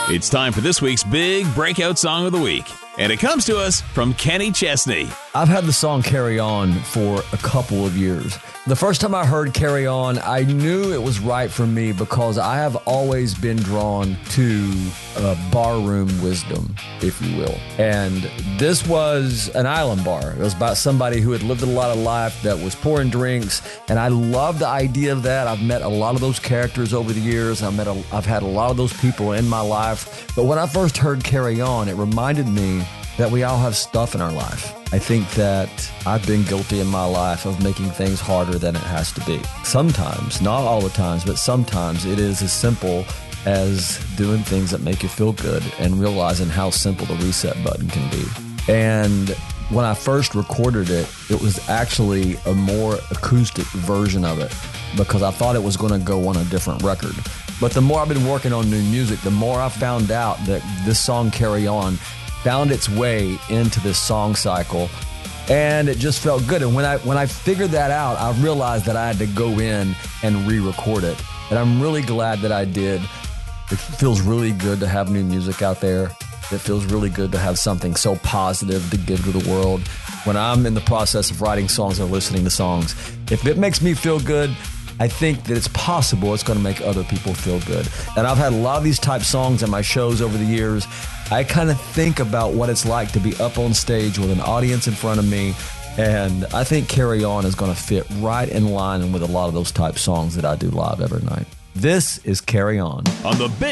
It's time for this week's big breakout song of the week. And it comes to us from Kenny Chesney. I've had the song Carry On for a couple of years. The first time I heard Carry On, I knew it was right for me because I have always been drawn to barroom wisdom, if you will. And this was an island bar. It was about somebody who had lived a lot of life that was pouring drinks. And I love the idea of that. I've met a lot of those characters over the years. I've had a lot of those people in my life. But when I first heard Carry On, it reminded me that we all have stuff in our life. I think that I've been guilty in my life of making things harder than it has to be. Sometimes, not all the times, but sometimes it is as simple as doing things that make you feel good and realizing how simple the reset button can be. And when I first recorded it, it was actually a more acoustic version of it because I thought it was going to go on a different record. But the more I've been working on new music, the more I found out that this song Carry On found its way into this song cycle, and it just felt good. And when I figured that out, I realized that I had to go in and re-record it. And I'm really glad that I did. It feels really good to have new music out there. It feels really good to have something so positive to give to the world. When I'm in the process of writing songs or listening to songs, if it makes me feel good, I think that it's possible it's going to make other people feel good. And I've had a lot of these type songs in my shows over the years. I kind of think about what it's like to be up on stage with an audience in front of me. And I think Carry On is going to fit right in line with a lot of those type songs that I do live every night. This is Carry On. On the big